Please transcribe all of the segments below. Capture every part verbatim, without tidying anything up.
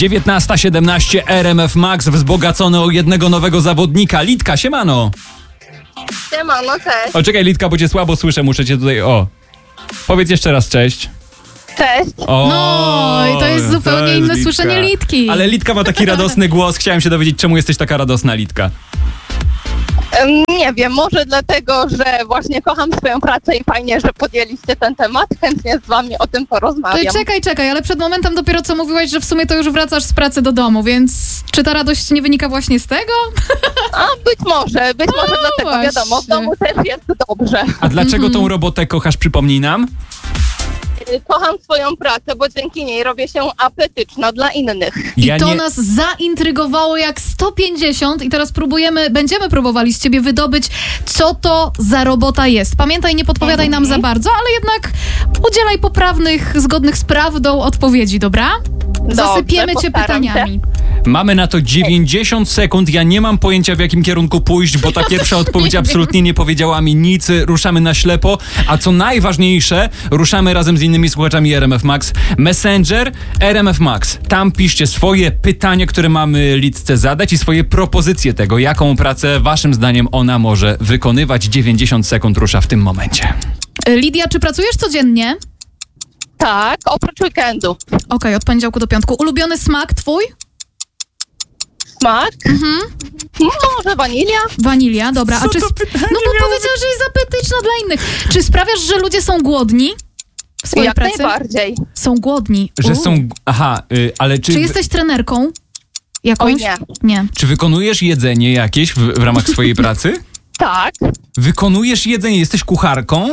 dziewiętnasta siedemnaście R M F Max wzbogacony o jednego nowego zawodnika. Litka, siemano. Siemano, cześć. O, czekaj, Litka, bo cię słabo słyszę, muszę cię tutaj, o. Powiedz jeszcze raz cześć. Cześć. O, No i to jest zupełnie to jest inne Litka. słyszenie Litki. Ale Litka ma taki radosny głos. Chciałem się dowiedzieć, czemu jesteś taka radosna, Litka. Em, Nie wiem, może dlatego, że właśnie kocham swoją pracę i fajnie, że podjęliście ten temat. Chętnie z wami o tym To porozmawiam. czekaj, czekaj, ale przed momentem dopiero co mówiłaś, że w sumie to już wracasz z pracy do domu, więc czy ta radość nie wynika właśnie z tego? A być może, być może No dlatego, właśnie. wiadomo, w domu też jest dobrze. A dlaczego tą robotę kochasz, przypomnij nam? Y, Kocham swoją pracę, bo dzięki niej robię się apetyczna dla innych. I Ja to nie- nas zaintrygowało jak sto pięćdziesiąt i teraz próbujemy, będziemy próbowali z ciebie wydobyć, co to za robota jest. Pamiętaj, nie podpowiadaj nam za bardzo, ale jednak udzielaj poprawnych, zgodnych z prawdą odpowiedzi, dobra? Zasypiemy cię postaram się. pytaniami. Mamy na to dziewięćdziesiąt sekund. Ja nie mam pojęcia, w jakim kierunku pójść, bo ta pierwsza odpowiedź absolutnie nie powiedziała mi nic. Ruszamy na ślepo. A co najważniejsze, ruszamy razem z innymi słuchaczami R M F Max. Messenger R M F Max. Tam piszcie swoje pytanie, które mamy Litce zadać i swoje propozycje tego, jaką pracę waszym zdaniem ona może wykonywać. dziewięćdziesiąt sekund rusza w tym momencie. Lidia, czy pracujesz codziennie? Tak, oprócz weekendu. Okej, od poniedziałku do piątku. Ulubiony smak twój? Smak? Mhm. Może wanilia? Wanilia, dobra. Co A czy to sp- pytanie no bo miało powiedział, że jest apetyczna dla innych. Czy sprawiasz, że ludzie są głodni w swojej Jak pracy? najbardziej. Są głodni. Że U. są... Aha, y, ale czy... Czy jesteś trenerką? Jakąś? Oj, nie. Nie. Czy wykonujesz jedzenie jakieś w, w ramach swojej pracy? Tak. Wykonujesz jedzenie, jesteś kucharką?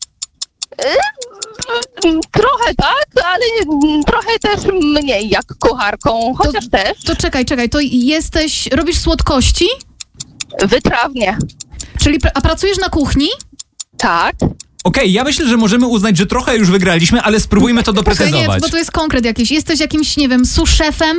Mm, Trochę tak, ale mm, trochę też mniej jak kucharką, chociaż też To czekaj, czekaj, to jesteś, robisz słodkości? wytrawnie. Czyli, pr- a pracujesz na kuchni? Tak. Okej, ja myślę, że możemy uznać, że trochę już wygraliśmy, ale spróbujmy to Czekaj, doprecyzować. bo to jest konkret jakiś. Jesteś jakimś, nie wiem, sous-szefem?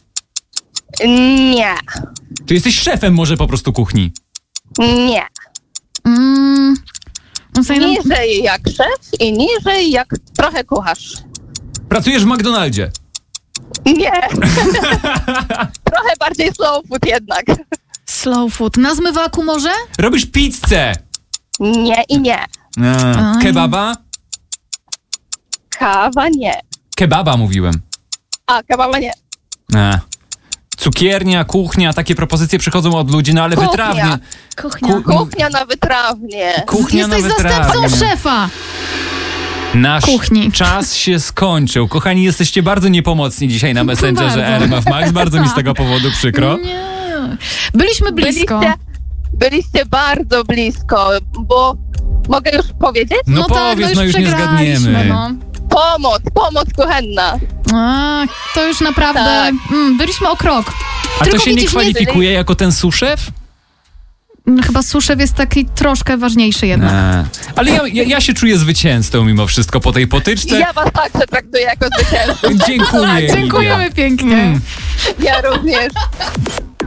Nie. Ty jesteś szefem może po prostu kuchni. Nie. Mm, no sobie nam- Niżej jak szef i niżej jak trochę kucharz. Pracujesz w McDonaldzie. Nie. Trochę bardziej slow food jednak. Slow food. Na zmywaku może? Robisz pizzę. Nie i nie. A, Aj. kebaba? Kawa nie. Kebaba mówiłem. A, kawa nie. A. Cukiernia, kuchnia, takie propozycje przychodzą od ludzi, no ale Kuchnia. wytrawnie. Kuchnia. Ku- Kuchnia na wytrawnie. Kuchnia Jesteś na zastępcą wytrawnie. szefa. Nasz kuchni. czas się skończył. Kochani, jesteście bardzo niepomocni dzisiaj na Messengerze Bardzo. R M F Max. Bardzo mi z tego powodu przykro. Nie. Byliśmy blisko. Byliście, byliście bardzo blisko, bo mogę już powiedzieć? No, tak, powiedz, no już nie przegraliśmy, zgadniemy. No. Pomoc, pomoc kuchenna. A, to już naprawdę... Tak. Mm, byliśmy o krok. A Tylko to się nie widzisz, kwalifikuje jako ten suszew? Mm, Chyba suszew jest taki troszkę ważniejszy jednak. A. Ale ja, ja, ja się czuję zwycięzcą mimo wszystko po tej potyczce. Ja was także traktuję jako zwycięzców. Dziękuję. Lidia. Dziękujemy pięknie. Mm. Ja również.